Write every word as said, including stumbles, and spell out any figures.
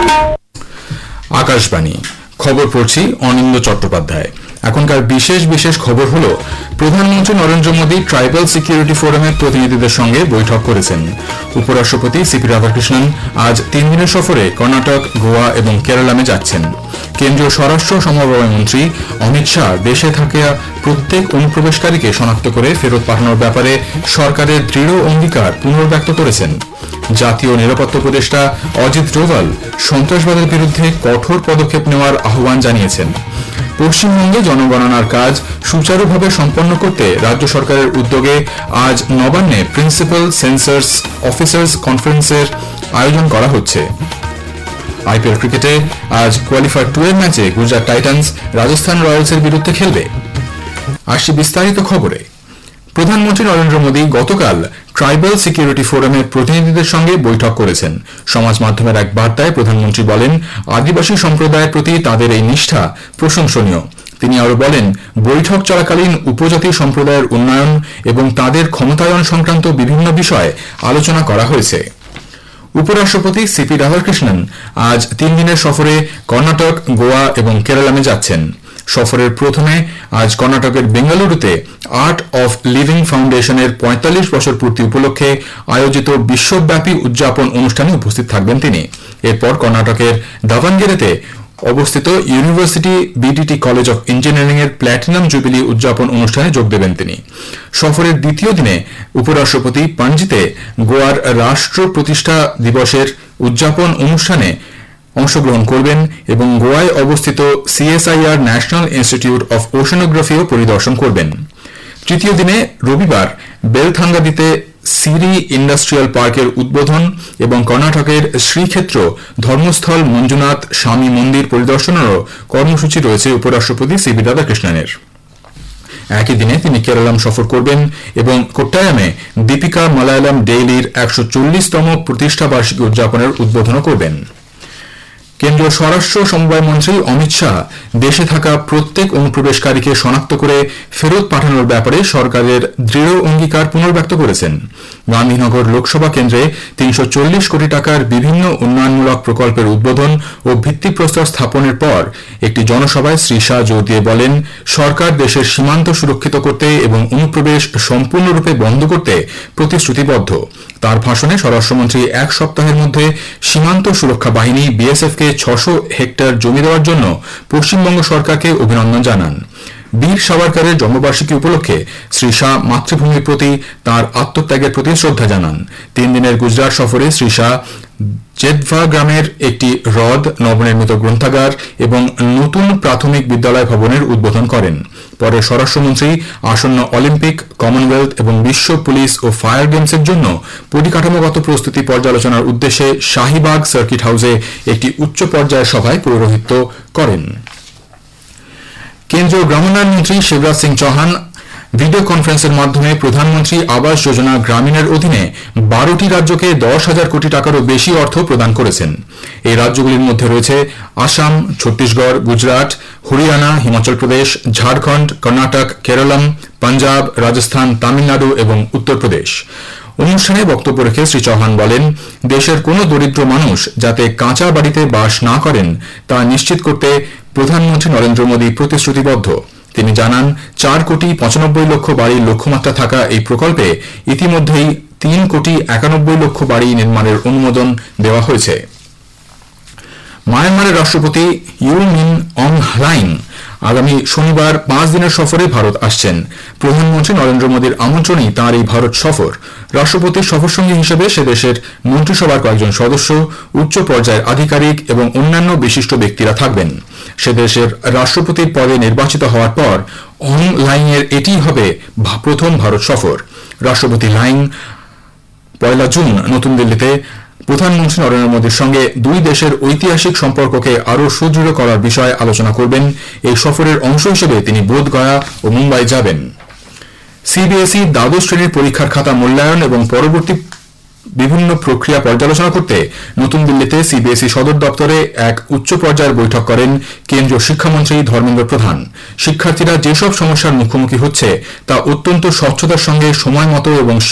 আকাশবাণী খবর পড়ছি অনিন্দ চট্টোপাধ্যায়। এখনকার বিশেষ বিশেষ খবর হলো, প্রধানমন্ত্রী নরেন্দ্র মোদী ট্রাইবাল সিকিউরিটি ফোরামের প্রতিনিধিদের সঙ্গে বৈঠক করেছেন। উপরাষ্ট্রপতি সিপি রাধাকৃষ্ণন আজ তিন দিনের সফরে কর্ণাটক, গোয়া এবং কেরালামে যাচ্ছেন। কেন্দ্রীয় স্বরাষ্ট্র সমবায় মন্ত্রী অমিত শাহ দেশে থাকা প্রত্যেক অনুপ্রবেশকারীকে শনাক্ত করে ফেরত পাঠানোর ব্যাপারে সরকারের দৃঢ় অঙ্গীকার পুনর্ব্যক্ত করেছেন। জাতীয় নিরাপত্তা উপদেষ্টা অজিত ডোভাল সন্ত্রাসবাদের বিরুদ্ধে কঠোর পদক্ষেপ নেওয়ার আহ্বান জানিয়েছেন। পশ্চিমবঙ্গে জনগণনার কাজ সুচারুভাবে সম্পন্ন করতে রাজ্য সরকারের উদ্যোগে আজ নবান্নে প্রিন্সিপাল সেন্সাস অফিসার্স কনফারেন্সের আয়োজন করা হচ্ছে। আইপিএল ক্রিকেটে আজ কোয়ালিফায়ার টু এর ম্যাচে গুজরাট টাইটান্স রাজস্থান রয়্যালসের বিরুদ্ধে খেলবে। আসছে বিস্তারিত খবরে। প্রধানমন্ত্রী নরেন্দ্র মোদী গতকাল ট্রাইবাল সিকিউরিটি ফোরামের প্রতিনিধিদের সঙ্গে বৈঠক করেছেন। সমাজ মাধ্যমের এক বার্তায় প্রধানমন্ত্রী বলেন, আদিবাসী সম্প্রদায়ের প্রতি তাদের এই নিষ্ঠা প্রশংসনীয়। তিনি আরও বলেন, বৈঠক চলাকালীন উপজাতি সম্প্রদায়ের উন্নয়ন এবং তাদের ক্ষমতায়ন সংক্রান্ত বিভিন্ন বিষয়ে আলোচনা করা হয়েছে। উপরাষ্ট্রপতি সিপি রাধাকৃষ্ণন আজ তিন দিনের সফরে কর্ণাটক, গোয়া এবং কেরালামে যাচ্ছেন। সফরের প্রথমে আজ কর্ণাটকের বেঙ্গালুরুতে আর্ট অফ লিভিং ফাউন্ডেশনের পঁয়তাল্লিশ বছর পূর্তি উপলক্ষে আয়োজিত বিশ্বব্যাপী উদযাপন অনুষ্ঠানে উপস্থিত থাকবেন তিনি। এরপর কর্ণাটকের দাভানগেরেতে অবস্থিত university BDT college of engineering এর প্ল্যাটিনাম জুবিলি উদযাপন অনুষ্ঠানে যোগ দেবেন তিনি। সফরের দ্বিতীয় দিনে উপরাষ্ট্রপতি পাণজিতে গোয়ার রাষ্ট্র প্রতিষ্ঠা দিবসের উদযাপন অনুষ্ঠানে অংশগ্রহণ করবেন এবং গোয়ায় অবস্থিত সিএসআইআর ন্যাশনাল ইনস্টিটিউট অফ ওশানোগ্রাফিও পরিদর্শন করবেন। তৃতীয় দিনে রবিবার বেলথাঙ্গাদিতে সিরি ইন্ডাস্ট্রিয়াল পার্কের উদ্বোধন এবং কর্ণাটকের শ্রীক্ষেত্র ধর্মস্থল মঞ্জুনাথ স্বামী মন্দির পরিদর্শনেরও কর্মসূচি রয়েছে উপরাষ্ট্রপতি সিপি রাধাকৃষ্ণনের। একই দিনে তিনি কেরালাম সফর করবেন এবং কোট্টায়ামে দীপিকা মালায়ালাম ডেইলির একশো চল্লিশতম প্রতিষ্ঠা বার্ষিকী উদযাপনের উদ্বোধনও করবেন। কেন্দ্রীয় স্বরাষ্ট্র সমবায় মন্ত্রী অমিত শাহ দেশে থাকা প্রত্যেক অনুপ্রবেশকারীকে শনাক্ত করে ফেরত পাঠানোর ব্যাপারে সরকারের দৃঢ় অঙ্গীকার পুনর্ব্যক্ত করেছেন। গান্ধীনগর লোকসভা কেন্দ্রে তিনশো চল্লিশ কোটি টাকার বিভিন্ন উন্নয়নমূলক প্রকল্পের উদ্বোধন ও ভিত্তিপ্রস্তর স্থাপনের পর একটি জনসভায় শ্রী শাহ জোর দিয়ে বলেন, সরকার দেশের সীমান্ত সুরক্ষিত করতে এবং অনুপ্রবেশ সম্পূর্ণরূপে বন্ধ করতে প্রতিশ্রুতিবদ্ধ। তার ভাষণে স্বরাষ্ট্রমন্ত্রী এক সপ্তাহের মধ্যে সীমান্ত সুরক্ষা বাহিনী বিএসএফ কে ছশো হেক্টর জমি দেওয়ার জন্য পশ্চিমবঙ্গ সরকারকে অভিনন্দন জানান। বীর সাভারকরের জন্মবার্ষিকী উপলক্ষে শ্রী শাহ মাতৃভূমির প্রতি তাঁর আত্মত্যাগের প্রতি শ্রদ্ধা জানান। তিন দিনের গুজরাট সফরে শ্রী শাহ জেদভা গ্রামের একটি হ্রদ, নবনির্মিত গ্রন্থাগার এবং নতুন প্রাথমিক বিদ্যালয় ভবনের উদ্বোধন করেন। পরে স্বরাষ্ট্রমন্ত্রী আসন্ন অলিম্পিক, কমনওয়েলথ এবং বিশ্ব পুলিশ ও ফায়ার গেমসের জন্য পরিকাঠামোগত প্রস্তুতি পর্যালোচনার উদ্দেশ্যে শাহীবাগ সার্কিট হাউসে একটি উচ্চ পর্যায়ের সভায় পৌরোহিত্য করেন। কেন্দ্রীয় গ্রামোন্নয়ন মন্ত্রী শিবরাজ সিং চৌহান ভিডিও কনফারেন্সের মাধ্যমে প্রধানমন্ত্রী আবাস যোজনা গ্রামীণের অধীনে বারোটি রাজ্যকে দশ হাজার কোটি টাকারও বেশি অর্থ প্রদান করেছেন। এই রাজ্যগুলির মধ্যে রয়েছে আসাম, ছত্তিশগড়, গুজরাট, হরিয়ানা, হিমাচল প্রদেশ, ঝাড়খণ্ড, কর্ণাটক, কেরলম, পাঞ্জাব, রাজস্থান, তামিলনাড়ু এবং উত্তরপ্রদেশ। অনুষ্ঠানে বক্তব্য রেখে শ্রী চৌহান বলেন, দেশের কোনো দরিদ্র মানুষ যাতে কাঁচা বাড়িতে বাস না করেন তা নিশ্চিত করতে প্রধানমন্ত্রী নরেন্দ্র মোদী প্রতিশ্রুতিবদ্ধ। তিনি জানান, চার কোটি পঁচানব্বই লক্ষ বাড়ির লক্ষ্যমাত্রা থাকা এই প্রকল্পে ইতিমধ্যেই তিন কোটি একানব্বই লক্ষ বাড়ি নির্মাণের অনুমোদন দেওয়া হয়েছে। মায়ানমারের রাষ্ট্রপতি ইউ মিন অং হ্লাইং আগামী শনিবার পাঁচ দিনের সফরে ভারত আসছেন। প্রধানমন্ত্রী নরেন্দ্র মোদীর আমন্ত্রণেই তাঁর এই ভারত সফর। রাষ্ট্রপতির সফরসঙ্গী হিসেবে সে দেশের মন্ত্রিসভার কয়েকজন সদস্য, উচ্চ পর্যায়ের আধিকারিক এবং অন্যান্য বিশিষ্ট ব্যক্তিরা থাকবেন। সে দেশের রাষ্ট্রপতির পদে নির্বাচিত হওয়ার পর অং লাইংয়ের এটিই হবে প্রথম ভারত সফর। রাষ্ট্রপতি লাইং পয়লা জুন নতুন দিল্লিতে প্রধানমন্ত্রী নরেন্দ্র মোদীর সঙ্গে দুই দেশের ঐতিহাসিক সম্পর্ককে আরও সুদৃঢ় করার বিষয়ে আলোচনা করবেন। এই সফরের অংশ হিসেবে তিনি বোধগয়া ও মুম্বাই যাবেন। সিবিএসই দ্বাদশ শ্রেণীর পরীক্ষার খাতা মূল্যায়ন এবং পরবর্তী বিভিন্ন প্রক্রিয়া পর্যালোচনা করতে নতুন দিল্লিতে সিবিএসই সদর দপ্তরে এক উচ্চ পর্যায়ের বৈঠক করেন কেন্দ্রীয় শিক্ষামন্ত্রী ধর্মেন্দ্র প্রধান। শিক্ষার্থীরা যেসব সমস্যার মুখোমুখি হচ্ছে তা অত্যন্ত স্বচ্ছতার সঙ্গে সময় মতো এবং